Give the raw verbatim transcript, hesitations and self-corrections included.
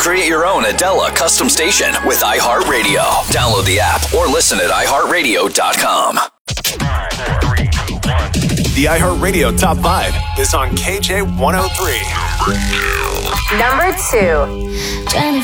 Create your own Adela custom station with iHeartRadio. Download the app or listen at i heart radio dot com. The iHeartRadio Top five is on K J one oh three. Number two.